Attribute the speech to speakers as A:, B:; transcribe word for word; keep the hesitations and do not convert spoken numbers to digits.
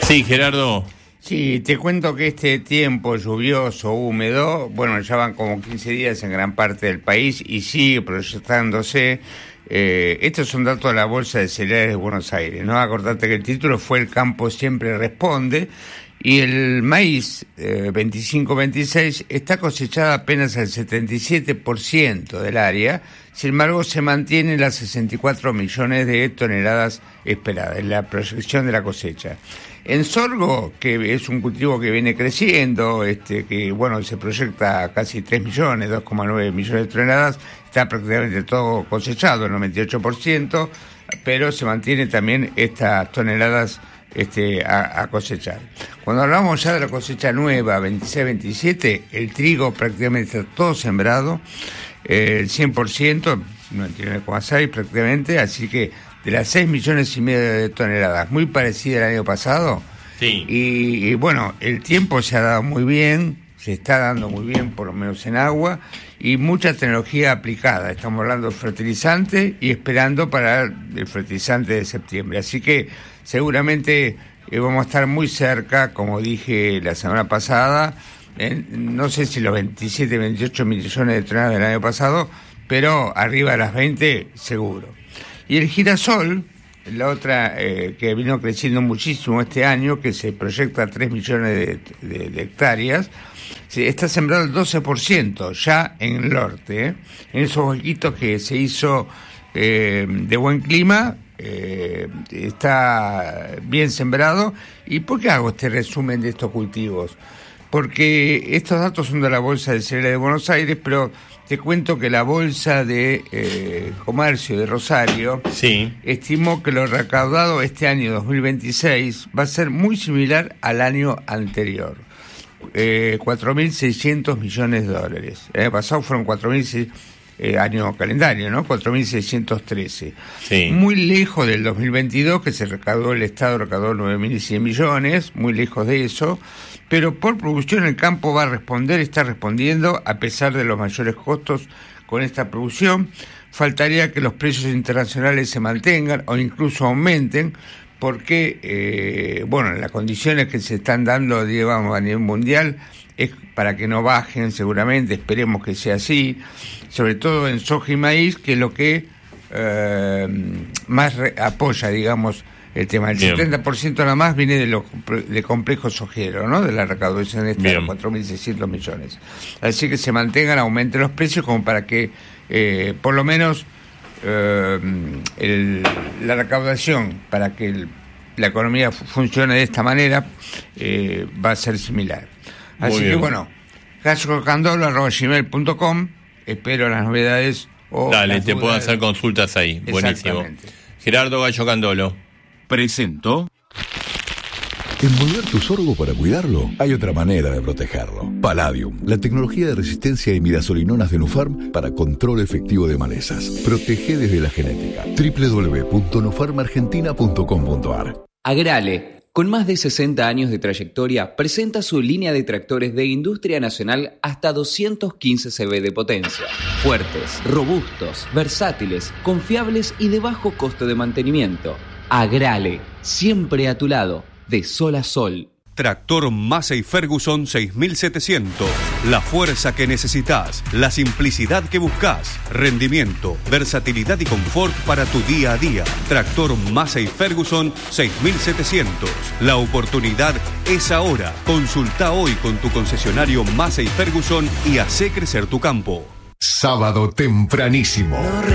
A: Sí, Gerardo.
B: Sí, te cuento que este tiempo lluvioso, húmedo, bueno, ya van como quince días en gran parte del país y sigue proyectándose. Eh, estos son datos de la Bolsa de Cereales de Buenos Aires, ¿no? Acordate que el título fue El campo siempre responde, y el maíz eh, veinticinco veintiséis está cosechada apenas al setenta y siete por ciento del área, sin embargo se mantienen las sesenta y cuatro millones de toneladas esperadas, en la proyección de la cosecha. En sorgo, que es un cultivo que viene creciendo, este que bueno se proyecta casi tres millones, dos coma nueve millones de toneladas, está prácticamente todo cosechado, el noventa y ocho por ciento, pero se mantiene también estas toneladas este, a, a cosechar. Cuando hablamos ya de la cosecha nueva, veintiséis veintisiete, el trigo prácticamente está todo sembrado, eh, el cien por ciento, noventa y nueve coma seis prácticamente, así que de las seis millones y medio de toneladas, muy parecida al año pasado.
A: Sí.
B: Y, y bueno, el tiempo se ha dado muy bien, se está dando muy bien, por lo menos en agua, y mucha tecnología aplicada. Estamos hablando de fertilizante y esperando para el fertilizante de septiembre. Así que seguramente eh, vamos a estar muy cerca, como dije la semana pasada, en, no sé si los veintisiete, veintiocho millones de toneladas del año pasado, pero arriba de las veinte seguro. Y el girasol, la otra eh, que vino creciendo muchísimo este año, que se proyecta a tres millones de, de, de hectáreas, se, está sembrado el doce por ciento ya en el norte, ¿eh? En esos huequitos que se hizo eh, de buen clima, eh, está bien sembrado. ¿Y por qué hago este resumen de estos cultivos? Porque estos datos son de la Bolsa de Cereales de Buenos Aires, pero te cuento que la Bolsa de eh, Comercio de Rosario
A: sí.
B: estimó que lo recaudado este año dos mil veintiséis va a ser muy similar al año anterior, eh, cuatro mil seiscientos millones de dólares. El año pasado fueron cuatro mil eh, año calendario, ¿no? cuatro mil seiscientos trece.
A: Sí.
B: Muy lejos del dos mil veintidós, que se recaudó, el Estado recaudó nueve mil cien millones, muy lejos de eso. Pero por producción el campo va a responder, está respondiendo a pesar de los mayores costos con esta producción. Faltaría que los precios internacionales se mantengan o incluso aumenten, porque, eh, bueno, las condiciones que se están dando, digamos, a nivel mundial es para que no bajen seguramente, esperemos que sea así, sobre todo en soja y maíz, que es lo que eh, más re- apoya, digamos, el tema. El Bien. setenta por ciento nada más viene de los de complejos sojeros, ¿no? De la recaudación esta de cuatro mil seiscientos millones. Así que se mantengan, aumenten los precios como para que, eh, por lo menos, eh, el, la recaudación, para que el, la economía f- funcione de esta manera, eh, va a ser similar. Así que, bueno, gallocandolo arroba gmail punto com, espero las novedades. O
A: Dale, te puedo hacer consultas ahí. Buenísimo. Gerardo Gallocandolo
C: presentó. Envolver tu sorgo para cuidarlo, hay otra manera de protegerlo. Palladium, la tecnología de resistencia a imidazolinonas de Nufarm para control efectivo de malezas. Protege desde la genética. doble u doble u doble u punto nufarm argentina punto com punto a r.
D: Agrale, con más de sesenta años de trayectoria, presenta su línea de tractores de industria nacional hasta doscientos quince centímetros de potencia. Fuertes, robustos, versátiles, confiables y de bajo costo de mantenimiento. Agrale, siempre a tu lado, de sol a sol.
E: Tractor Massey Ferguson seis mil setecientos. La fuerza que necesitas, la simplicidad que buscas, rendimiento, versatilidad y confort para tu día a día. Tractor Massey Ferguson seis mil setecientos. La oportunidad es ahora. Consulta hoy con tu concesionario Massey Ferguson y hacé crecer tu campo.
F: Sábado tempranísimo.